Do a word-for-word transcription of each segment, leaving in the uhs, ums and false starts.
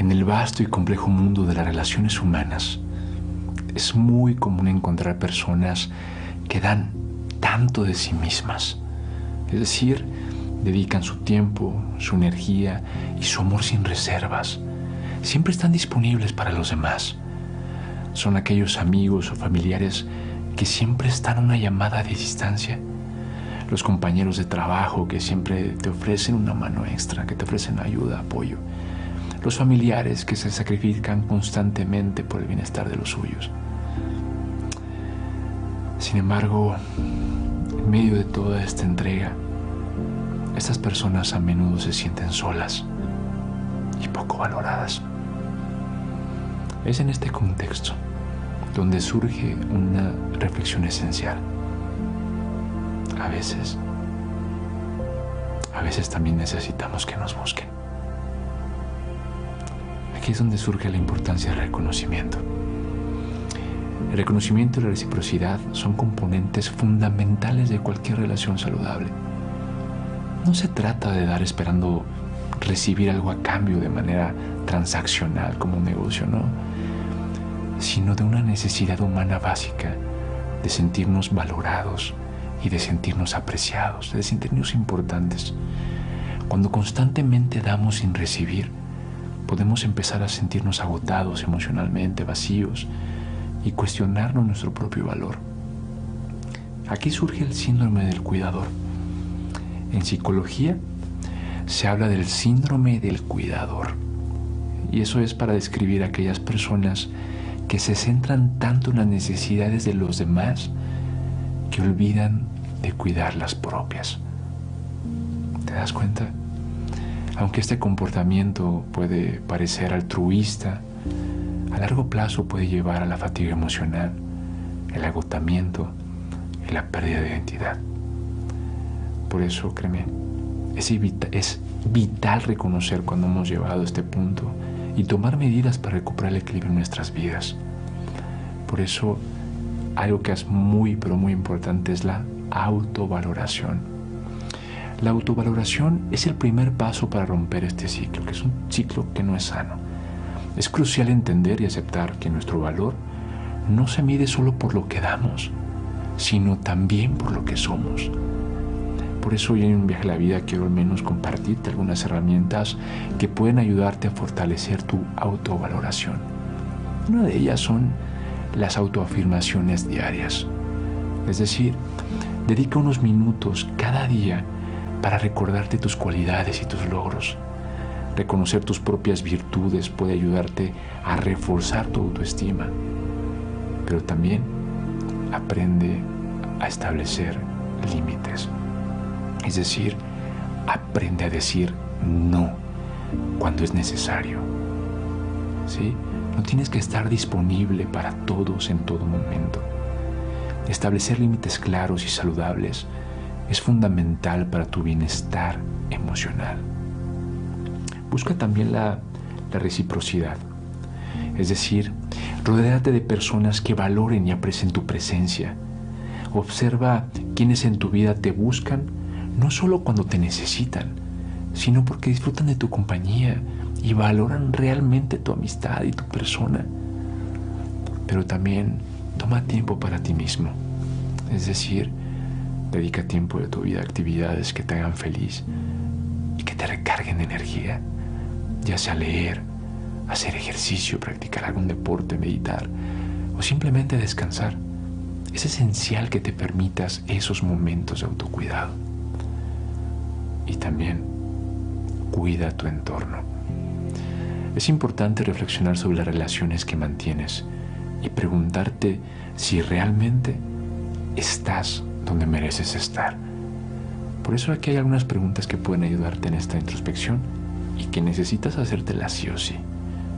En el vasto y complejo mundo de las relaciones humanas, es muy común encontrar personas que dan tanto de sí mismas. Es decir, dedican su tiempo, su energía y su amor sin reservas. Siempre están disponibles para los demás. Son aquellos amigos o familiares que siempre están a una llamada de distancia. Los compañeros de trabajo que siempre te ofrecen una mano extra, que te ofrecen ayuda, apoyo. Los familiares que se sacrifican constantemente por el bienestar de los suyos. Sin embargo, en medio de toda esta entrega, estas personas a menudo se sienten solas y poco valoradas. Es en este contexto donde surge una reflexión esencial. A veces, a veces también necesitamos que nos busquen. Aquí es donde surge la importancia del reconocimiento. El reconocimiento y la reciprocidad son componentes fundamentales de cualquier relación saludable. No se trata de dar esperando recibir algo a cambio de manera transaccional como un negocio, no, sino de una necesidad humana básica de sentirnos valorados y de sentirnos apreciados, de sentirnos importantes. Cuando constantemente damos sin recibir, podemos empezar a sentirnos agotados emocionalmente, vacíos y cuestionarnos nuestro propio valor. Aquí surge el síndrome del cuidador. En psicología se habla del síndrome del cuidador, y eso es para describir a aquellas personas que se centran tanto en las necesidades de los demás que olvidan de cuidar las propias. ¿Te das cuenta? Aunque este comportamiento puede parecer altruista, a largo plazo puede llevar a la fatiga emocional, el agotamiento y la pérdida de identidad. Por eso, créeme, es, evita- es vital reconocer cuando hemos llegado a este punto y tomar medidas para recuperar el equilibrio en nuestras vidas. Por eso, algo que es muy, pero muy importante es la autovaloración. La autovaloración es el primer paso para romper este ciclo, que es un ciclo que no es sano. Es crucial entender y aceptar que nuestro valor no se mide solo por lo que damos, sino también por lo que somos. Por eso hoy en Un Viaje a la Vida quiero al menos compartirte algunas herramientas que pueden ayudarte a fortalecer tu autovaloración. Una de ellas son las autoafirmaciones diarias. Es decir, dedica unos minutos cada día para recordarte tus cualidades y tus logros. Reconocer tus propias virtudes puede ayudarte a reforzar tu autoestima. Pero también aprende a establecer límites. Es decir, aprende a decir no cuando es necesario. ¿Sí? No tienes que estar disponible para todos en todo momento. Establecer límites claros y saludables es fundamental para tu bienestar emocional. Busca también la, la reciprocidad. Es decir, rodéate de personas que valoren y aprecien tu presencia. Observa quienes en tu vida te buscan, no solo cuando te necesitan, sino porque disfrutan de tu compañía y valoran realmente tu amistad y tu persona. Pero también toma tiempo para ti mismo. Es decir, dedica tiempo de tu vida a actividades que te hagan feliz y que te recarguen de energía, ya sea leer, hacer ejercicio, practicar algún deporte, meditar o simplemente descansar. Es esencial que te permitas esos momentos de autocuidado. Y también cuida tu entorno. Es importante reflexionar sobre las relaciones que mantienes y preguntarte si realmente estás donde mereces estar. Por eso aquí hay algunas preguntas que pueden ayudarte en esta introspección y que necesitas hacértelas sí o sí.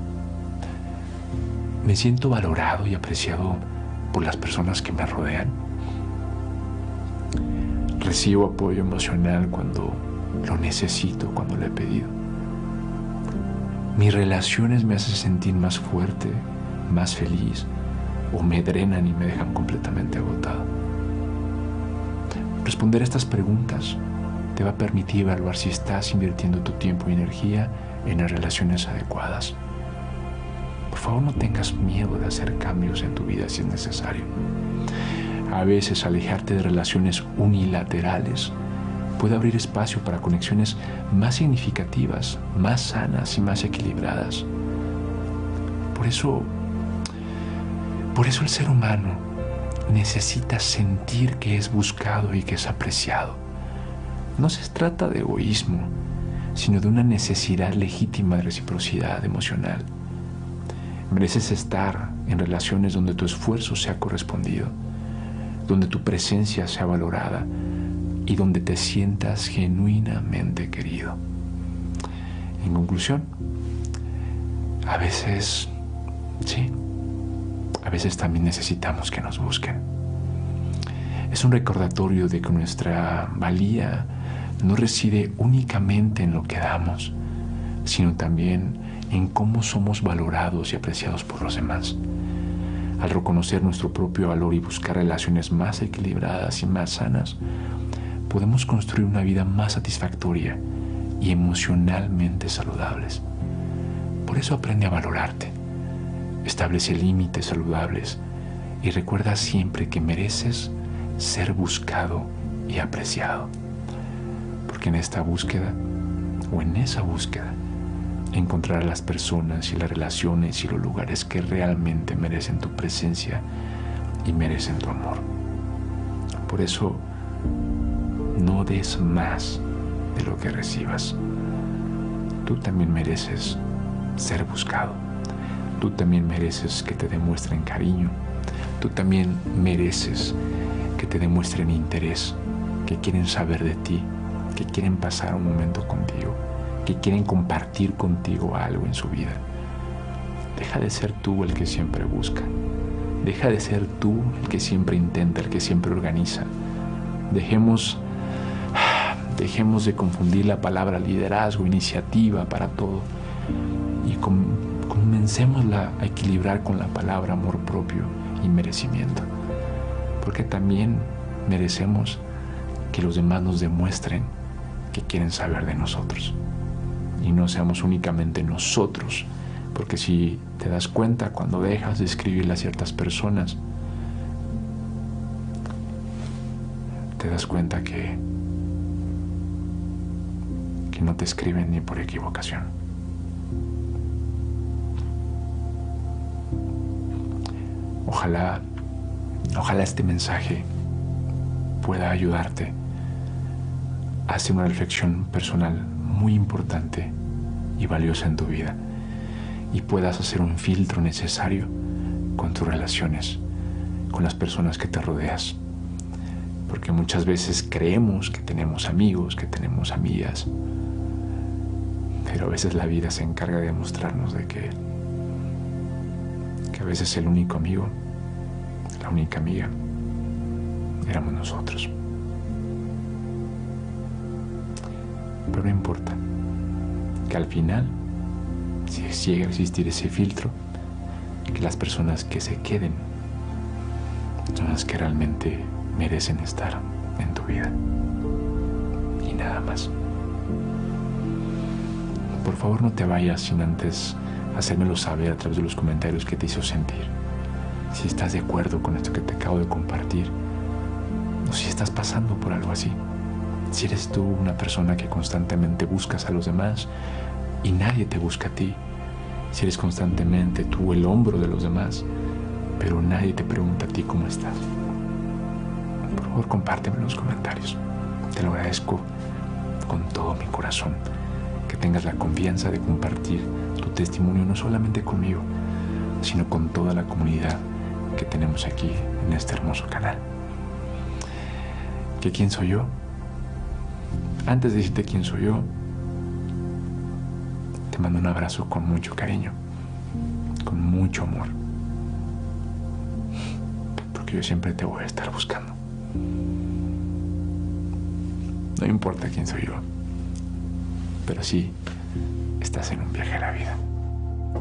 ¿Me siento valorado y apreciado por las personas que me rodean? ¿Recibo apoyo emocional cuando lo necesito, cuando lo he pedido? ¿Mis relaciones me hacen sentir más fuerte, más feliz, o me drenan y me dejan completamente agotado? Responder a estas preguntas te va a permitir evaluar si estás invirtiendo tu tiempo y energía en las relaciones adecuadas. Por favor, no tengas miedo de hacer cambios en tu vida si es necesario. A veces alejarte de relaciones unilaterales puede abrir espacio para conexiones más significativas, más sanas y más equilibradas. Por eso, por eso el ser humano necesita sentir que es buscado y que es apreciado. No se trata de egoísmo, sino de una necesidad legítima de reciprocidad emocional. Mereces estar en relaciones donde tu esfuerzo sea correspondido, donde tu presencia sea valorada y donde te sientas genuinamente querido. En conclusión, a veces, sí, a veces también necesitamos que nos busquen. Es un recordatorio de que nuestra valía no reside únicamente en lo que damos, sino también en cómo somos valorados y apreciados por los demás. Al reconocer nuestro propio valor y buscar relaciones más equilibradas y más sanas, podemos construir una vida más satisfactoria y emocionalmente saludables. Por eso aprende a valorarte, establece límites saludables y recuerda siempre que mereces ser buscado y apreciado. Porque en esta búsqueda, o en esa búsqueda, encontrarás las personas y las relaciones y los lugares que realmente merecen tu presencia y merecen tu amor. Por eso, no des más de lo que recibas. Tú también mereces ser buscado. Tú también mereces que te demuestren cariño. Tú también mereces que te demuestren interés, que quieren saber de ti, que quieren pasar un momento contigo, que quieren compartir contigo algo en su vida. Deja de ser tú el que siempre busca. Deja de ser tú el que siempre intenta, el que siempre organiza. Dejemos, dejemos de confundir la palabra liderazgo, iniciativa para todo y com comencémosla a equilibrar con la palabra amor propio y merecimiento. Porque también merecemos que los demás nos demuestren que quieren saber de nosotros. Y no seamos únicamente nosotros, porque si te das cuenta, cuando dejas de escribirle a ciertas personas, te das cuenta que, que no te escriben ni por equivocación. Ojalá, ojalá este mensaje pueda ayudarte a hacer una reflexión personal muy importante y valiosa en tu vida y puedas hacer un filtro necesario con tus relaciones, con las personas que te rodeas. Porque muchas veces creemos que tenemos amigos, que tenemos amigas, pero a veces la vida se encarga de mostrarnos de que, que a veces el único amigo, la única amiga, éramos nosotros. Pero no importa, que al final, si llega a existir ese filtro, que las personas que se queden son las que realmente merecen estar en tu vida. Y nada más. Por favor, no te vayas sin antes hacérmelo saber a través de los comentarios que te hizo sentir. Si estás de acuerdo con esto que te acabo de compartir, o si estás pasando por algo así. Si eres tú una persona que constantemente buscas a los demás y nadie te busca a ti. Si eres constantemente tú el hombro de los demás, pero nadie te pregunta a ti cómo estás. Por favor, compárteme en los comentarios. Te lo agradezco con todo mi corazón. Que tengas la confianza de compartir tu testimonio no solamente conmigo, sino con toda la comunidad que tenemos aquí en este hermoso canal. ¿Que quién soy yo? Antes de decirte quién soy yo, te mando un abrazo con mucho cariño, con mucho amor, porque yo siempre te voy a estar buscando. No importa quién soy yo, pero sí estás en un viaje a la vida.